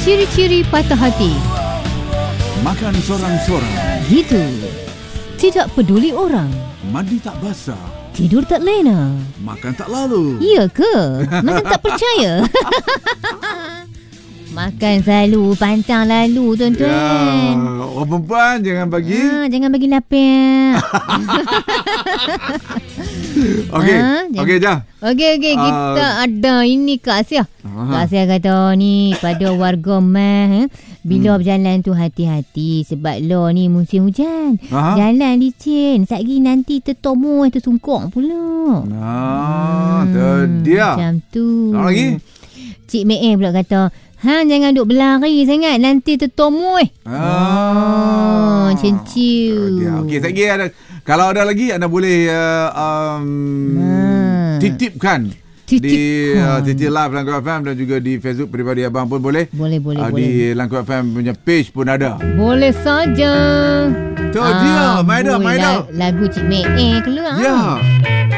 Ciri-ciri patah hati. Makan sorang-sorang. Gitu. Tidak peduli orang. Mandi tak basah. Tidur tak lena. Makan tak lalu. Ya ke? Macam tak percaya. Makan selalu, pantang lalu, tuan-tuan. Ya, orang perempuan jangan bagi. Jangan bagi lapar. Okey. Okey, Jah. Okey, kita ada ini Kak Asia. Kak Asia kata ni pada warga Mah, bila berjalan tu hati-hati sebab lo ni musim hujan. Jalan licin, satgi nanti tertomo tersungkok pula. Tu dia. Macam tu. Apa lagi? Cik Mek pula kata, jangan duk berlari sangat, nanti tertomo. Macam tu. Okey, lagi ada. Kalau ada lagi, anda boleh titipkan di TT Live Langkau FM dan juga di Facebook Peribadi Abang pun boleh. Boleh. Di Langkau FM punya page pun ada. Boleh saja. Tu dia, Maida. Lagu Cik Mek keluar. Ya.